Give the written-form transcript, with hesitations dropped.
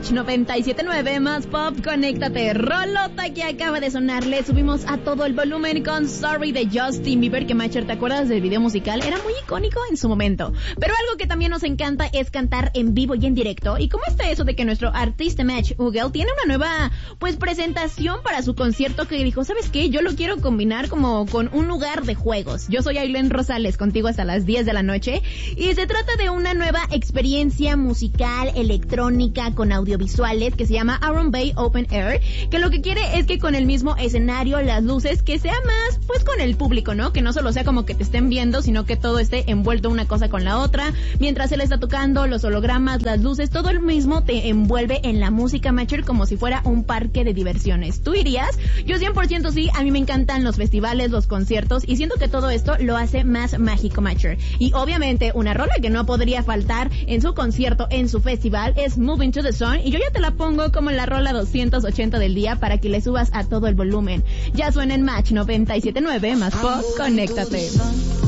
Match 97.9 más pop, conéctate. Rolota que acaba de sonar, le subimos a todo el volumen con Sorry de Justin Bieber, que Matcher, ¿te acuerdas del video musical? Era muy icónico en su momento. Pero algo que también nos encanta es cantar en vivo y en directo. ¿Y cómo está eso de que nuestro artista Match Ugel tiene una nueva, pues, presentación para su concierto que dijo, ¿sabes qué? Yo lo quiero combinar como con un lugar de juegos. Yo soy Ailén Rosales, contigo hasta las 10 de la noche. Y se trata de una nueva experiencia musical, electrónica, con audiovisuales, que se llama Aaron Bay Open Air, que lo que quiere es que con el mismo escenario, las luces, que sea más, pues, con el público, ¿no? Que no solo sea como que te estén viendo, sino que todo esté envuelto una cosa con la otra, mientras él está tocando, los hologramas, las luces, todo el mismo te envuelve en la música, Matcher, como si fuera un parque de diversiones. ¿Tú irías? Yo 100% sí, a mí me encantan los festivales, los conciertos, y siento que todo esto lo hace más mágico, Matcher. Y obviamente, una rola que no podría faltar en su concierto, en su festival, es Moving to the Sun, y yo ya te la pongo como la rola 280 del día para que le subas a todo el volumen. Ya suena en Match 97.9 más pop, conéctate.